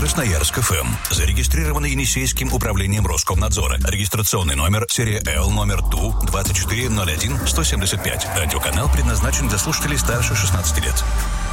Красноярск ФМ. Зарегистрировано Енисейским управлением Роскомнадзора. Регистрационный номер, серия Л, номер ТУ-2401-175. Радиоканал предназначен для слушателей старше 16 лет.